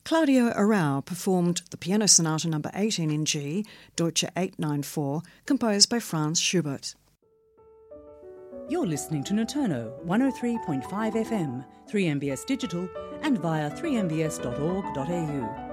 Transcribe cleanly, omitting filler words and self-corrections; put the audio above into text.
Claudio Arrau performed the Piano Sonata No. 18 in G, Deutsche 894, composed by Franz Schubert. You're listening to Notono 103.5 FM, 3MBS Digital and via 3mbs.org.au.